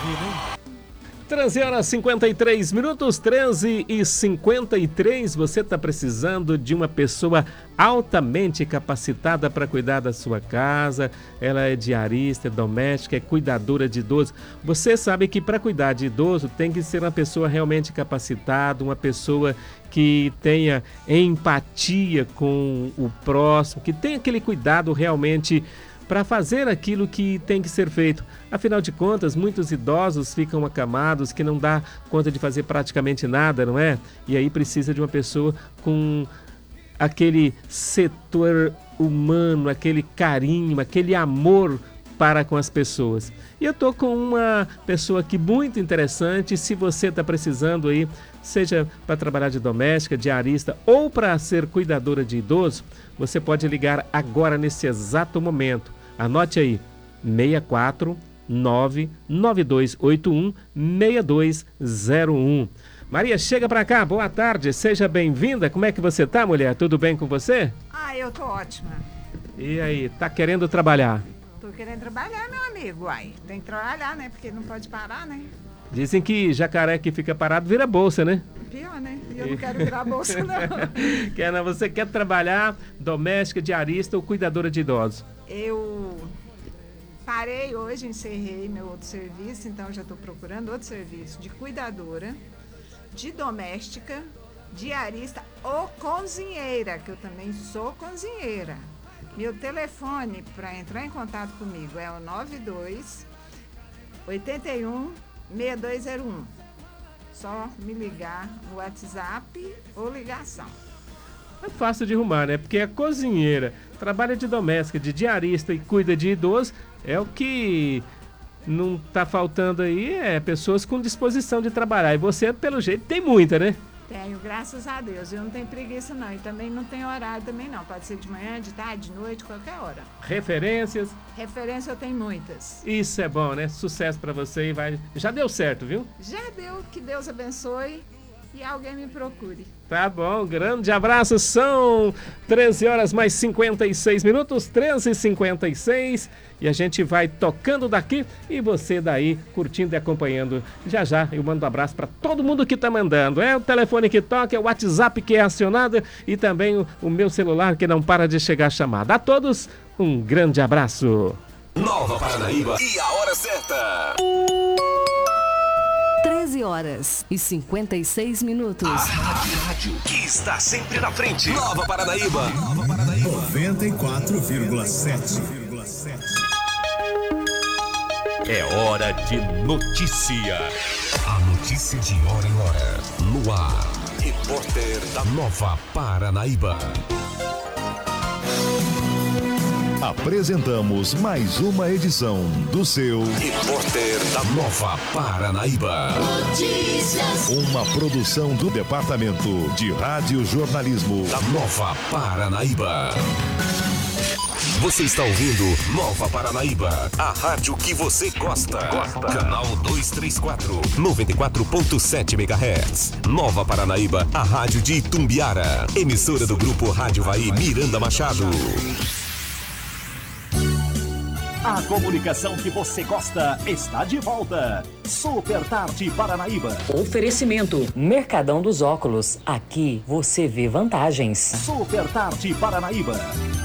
vida, hein? 13h53, 13h53. Você está precisando de uma pessoa altamente capacitada para cuidar da sua casa. Ela é diarista, é doméstica, é cuidadora de idoso. Você sabe que para cuidar de idoso tem que ser uma pessoa realmente capacitada, uma pessoa que tenha empatia com o próximo, que tenha aquele cuidado realmente para fazer aquilo que tem que ser feito. Afinal de contas, muitos idosos ficam acamados, que não dá conta de fazer praticamente nada, não é? E aí precisa de uma pessoa com aquele setor humano, aquele carinho, aquele amor para com as pessoas. E eu estou com uma pessoa aqui muito interessante. Se você está precisando aí, seja para trabalhar de doméstica, diarista ou para ser cuidadora de idoso, você pode ligar agora nesse exato momento. Anote aí, 649-9281-6201. Maria, chega para cá, boa tarde, seja bem-vinda. Como é que você tá, mulher? Tudo bem com você? Eu tô ótima. E aí, tá querendo trabalhar? Tô querendo trabalhar, meu amigo. Tem que trabalhar, né? Porque não pode parar, né? Dizem que jacaré que fica parado vira bolsa, né? Pior, né? E eu não quero virar bolsa, não. Você quer trabalhar doméstica, diarista ou cuidadora de idosos? Eu parei hoje, encerrei meu outro serviço, então já estou procurando outro serviço de cuidadora, de doméstica, diarista ou cozinheira, que eu também sou cozinheira. Meu telefone para entrar em contato comigo é o 92 81 6201. Só me ligar no WhatsApp ou ligação. É fácil de arrumar, né? Porque a cozinheira trabalha de doméstica, de diarista e cuida de idoso. É o que não tá faltando aí, é pessoas com disposição de trabalhar. E você, pelo jeito, tem muita, né? Tenho, graças a Deus. Eu não tenho preguiça, não. E também não tenho horário também, não. Pode ser de manhã, de tarde, de noite, qualquer hora. Referências? Referência eu tenho muitas. Isso é bom, né? Sucesso pra você e vai... Já deu certo, viu? Já deu. Que Deus abençoe e alguém me procure. Tá bom, grande abraço. São 13h56, 13h56. E a gente vai tocando daqui e você daí curtindo e acompanhando. Já já eu mando um abraço para todo mundo que tá mandando. É o telefone que toca, é o WhatsApp que é acionado e também o meu celular que não para de chegar chamada. A todos, um grande abraço. Nova Paranaíba e a hora certa. 13h56. A rádio que está sempre na frente. Nova Paranaíba. 94,7. É hora de notícia. A notícia de hora em hora. No ar. Repórter da Nova Paranaíba. Apresentamos mais uma edição do seu Repórter da Nova Paranaíba. Notícias. Uma produção do Departamento de Rádio Jornalismo da Nova Paranaíba. Você está ouvindo Nova Paranaíba, a rádio que você gosta. Canal 234, 94.7 MHz. Nova Paranaíba, a rádio de Itumbiara. Emissora do Grupo Rádio Vai Miranda Machado. A comunicação que você gosta está de volta. Super Tarde Paranaíba. Oferecimento Mercadão dos Óculos. Aqui você vê vantagens. Super Tarde Paranaíba.